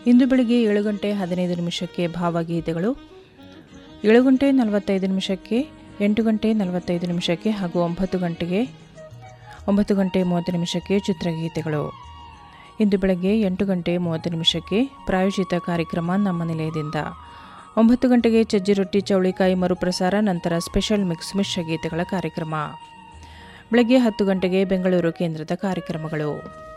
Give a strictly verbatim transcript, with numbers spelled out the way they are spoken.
ಇಂದು ಬೆಳಗ್ಗೆ ಏಳು ಗಂಟೆ ಹದಿನೈದು ನಿಮಿಷಕ್ಕೆ ಭಾವಗೀತೆಗಳು, ಏಳು ಗಂಟೆ ನಲವತ್ತೈದು ನಿಮಿಷಕ್ಕೆ, ಎಂಟು ಗಂಟೆ ನಲವತ್ತೈದು ನಿಮಿಷಕ್ಕೆ ಹಾಗೂ ಒಂಬತ್ತು ಗಂಟೆಗೆ ಒಂಬತ್ತು ಗಂಟೆ ಮೂವತ್ತು ನಿಮಿಷಕ್ಕೆ ಚಿತ್ರಗೀತೆಗಳು. ಇಂದು ಬೆಳಗ್ಗೆ ಎಂಟು ಗಂಟೆ ಮೂವತ್ತು ನಿಮಿಷಕ್ಕೆ ಪ್ರಾಯೋಜಿತ ಕಾರ್ಯಕ್ರಮ ನಮ್ಮ ನಿಲಯದಿಂದ. ಒಂಬತ್ತು ಗಂಟೆಗೆ ಚಜ್ಜಿ ರೊಟ್ಟಿ ಚೌಳಿಕಾಯಿ ಮರುಪ್ರಸಾರ, ನಂತರ ಸ್ಪೆಷಲ್ ಮಿಕ್ಸ್ ಮಿಶ್ರ ಗೀತೆಗಳ ಕಾರ್ಯಕ್ರಮ. ಬೆಳಗ್ಗೆ ಹತ್ತು ಗಂಟೆಗೆ ಬೆಂಗಳೂರು ಕೇಂದ್ರದ ಕಾರ್ಯಕ್ರಮಗಳು.